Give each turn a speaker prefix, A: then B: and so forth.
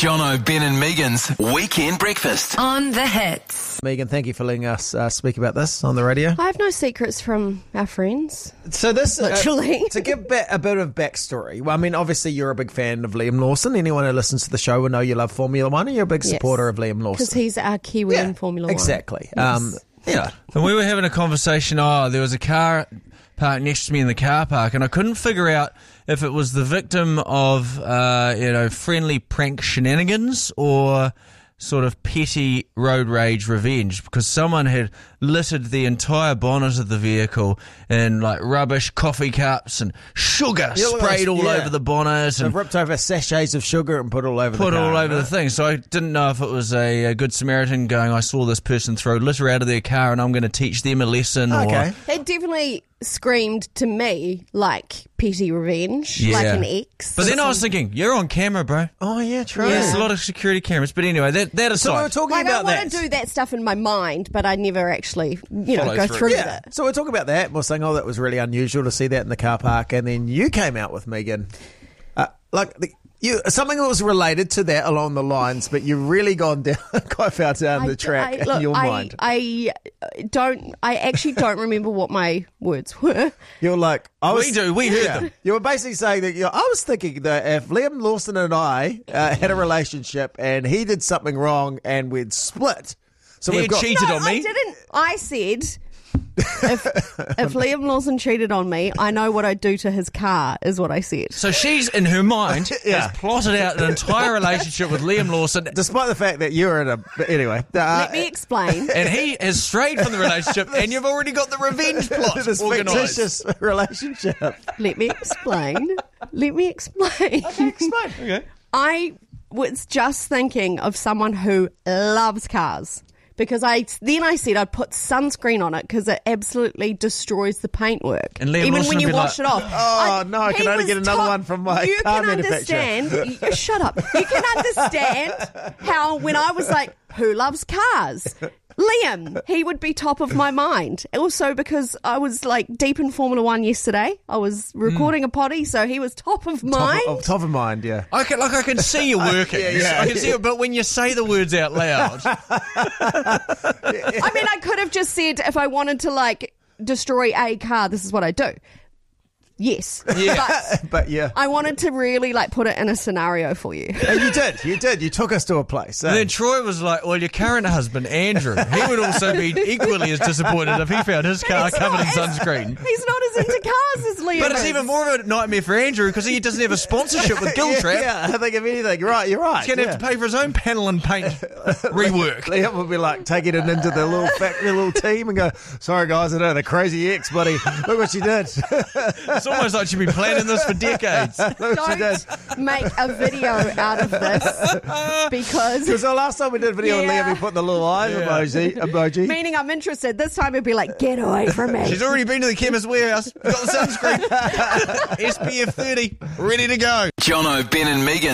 A: Jono, Ben and Megan's Weekend Breakfast.
B: On the Hits.
C: Megan, thank you for letting us speak about this on the radio.
D: I have no secrets from our friends.
C: So this,
D: Literally.
C: to give a bit of backstory, well, I mean, obviously you're a big fan of Liam Lawson. Anyone who listens to the show will know you love Formula One and you're a big supporter of Liam Lawson.
D: Because he's our Kiwi in Formula One.
C: Exactly.
D: Yes.
C: Yeah.
E: And we were having a conversation, there was a car parked next to me in the car park, and I couldn't figure out if it was the victim of, friendly prank shenanigans or sort of petty road rage revenge, because someone had littered the entire bonnet of the vehicle in like rubbish, coffee cups and sugar sprayed all over the bonnet.
C: They've ripped over sachets of sugar and put all over
E: the thing. So I didn't know if it was a good Samaritan going, I saw this person throw litter out of their car and I'm going to teach them a lesson.
C: Okay.
D: It definitely screamed to me like petty revenge, like an ex.
E: But then I was thinking, you're on camera, bro.
C: Oh, yeah, true.
E: Yeah. There's a lot of security cameras. But anyway, that aside.
C: So we were talking
D: Like,
C: about
D: I want to do that stuff in my mind, but I never actually, go through with it.
C: So we're talking about that. We're saying, that was really unusual to see that in the car park. And then you came out with, Megan, something that was related to that along the lines, but you've really gone down, quite far down the track in your mind.
D: I actually don't remember what my words were.
C: You're like,
E: we heard them.
C: You were basically saying that, I was thinking that if Liam Lawson and I had a relationship and he did something wrong and we'd split. So
E: he cheated on me.
D: I didn't. I said, if Liam Lawson cheated on me, I know what I'd do to his car, is what I said.
E: So she's, in her mind, has plotted out an entire relationship with Liam Lawson.
C: Despite the fact that you're in a... Anyway.
D: Let me explain.
E: And he has strayed from the relationship and you've already got the revenge plot
C: this
E: organised.
C: fictitious relationship.
D: Let me explain. Okay,
C: explain. Okay.
D: I was just thinking of someone who loves cars. Because I said I'd put sunscreen on it because it absolutely destroys the paintwork.
E: And Liam
D: even
E: Lawson
D: when you
E: would be
D: wash it off.
C: I can only get another one from my car manufacturer.
D: Shut up. You can understand how when I was like, who loves cars? Liam, he would be top of my mind. Also because I was like deep in Formula One yesterday. I was recording a potty, so he was top of mind.
C: Top of mind, yeah.
E: I can see you working. I can see it, but when you say the words out loud.
D: I mean, I could have just said if I wanted to destroy a car, this is what I do. Yes.
C: Yeah. But yeah.
D: I wanted to really put it in a scenario for you.
C: And you did. You took us to a place.
E: And then Troy was like, well, your current husband, Andrew, he would also be equally as disappointed if he found his car covered in sunscreen.
D: He's not as into cars as Liam
E: But it's
D: is.
E: even more of a nightmare for Andrew because he doesn't have a sponsorship with Giltrap.
C: Yeah, I think if anything, you're right.
E: He's going to have to pay for his own panel and paint rework.
C: Liam would be taking it into the little factory, little team and go, sorry guys, I know the crazy ex, buddy. Look what you did.
E: It's almost like you've been planning this for decades.
D: Don't make a video out of this because
C: the last time we did a video with Liam, he put the little eyes emoji.
D: Meaning I'm interested. This time it'd be like, get away from me.
E: She's already been to the chemist warehouse. Got the sunscreen. SPF 30. Ready to go.
A: Jono, Ben and Megan.